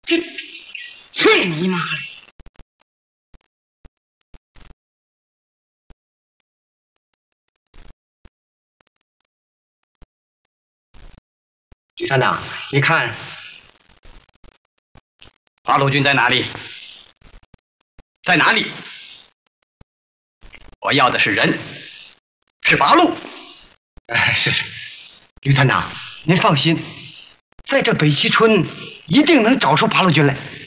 这去你妈的！ 吕团长，你看，八路军在哪里？在哪里？我要的是人，是八路。是，吕团长，您放心，在这北齐村一定能找出八路军来。